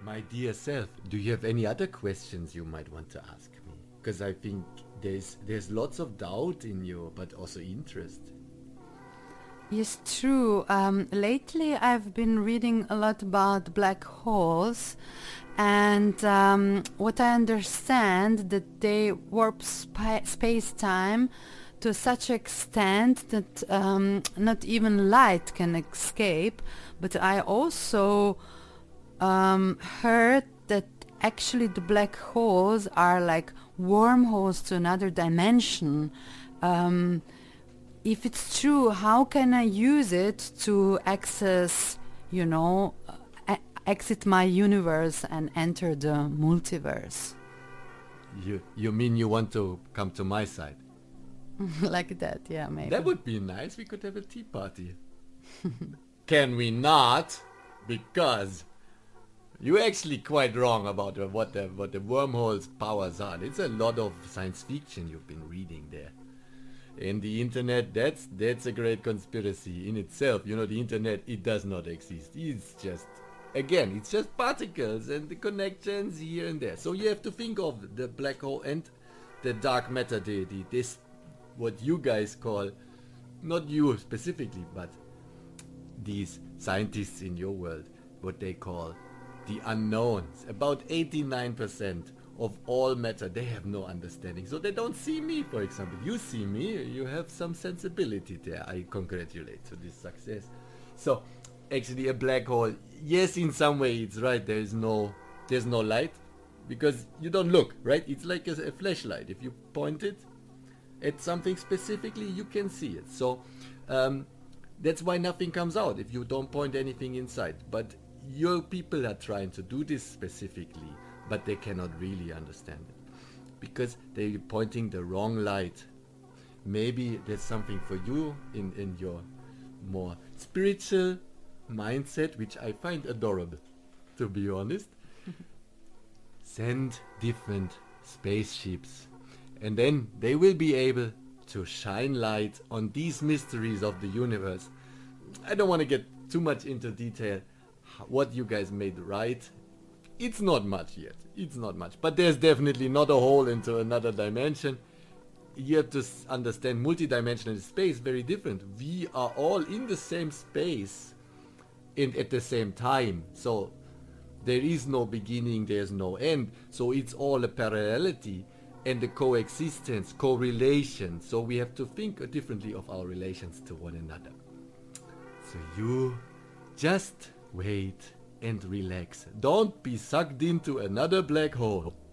My dear self, do you have any other questions you might want to ask me? Because I think there's lots of doubt in you, but also interest. Yes, true. Lately, I've been reading a lot about black holes, and what I understand that they warp space-time to such extent that not even light can escape. But I also heard that actually the black holes are like wormholes to another dimension. If it's true, how can I use it to access, exit my universe and enter the multiverse? You mean you want to come to my side? Like that, yeah, maybe. That would be nice. We could have a tea party. Can we not? Because you're actually quite wrong about what the wormholes powers are. It's a lot of science fiction you've been reading there. And the internet, that's a great conspiracy in itself. The internet, it does not exist. It's just particles and the connections here and there. So you have to think of the black hole and the dark matter, this what you guys call, not you specifically, but these scientists in your world, what they call the unknowns. About 89% of all matter, they have no understanding. So they don't see me, for example. You see me, you have some sensibility there. I congratulate to this success. So actually a black hole, yes, in some way it's right. There's no light because you don't look, right? It's like a flashlight. If you point it at something specifically, you can see it. So that's why nothing comes out if you don't point anything inside. But your people are trying to do this specifically, but they cannot really understand it because they're pointing the wrong light. Maybe there's something for you in your more spiritual mindset, which I find adorable, to be honest. Send different spaceships, and then they will be able to shine light on these mysteries of the universe. I don't want to get too much into detail what you guys made right. It's not much yet. It's not much. But there's definitely not a hole into another dimension. You have to understand multidimensional space, very different. We are all in the same space and at the same time. So there is no beginning, there's no end. So it's all a parallelity and a coexistence, correlation. So we have to think differently of our relations to one another. So you just wait and relax. Don't be sucked into another black hole.